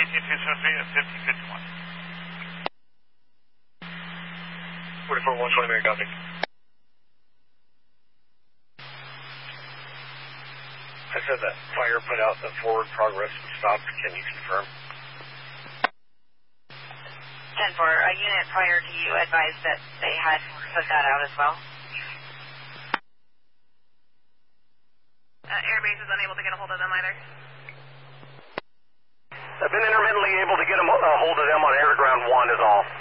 5051. 44-120, Mary, copy. I said that fire put out the forward progress was stopped. Can you confirm? 10-4, a unit prior to you advised that they had put that out as well. Airbase is unable to get a hold of them either. I've been intermittently able to get a hold of them on air ground 1 is all.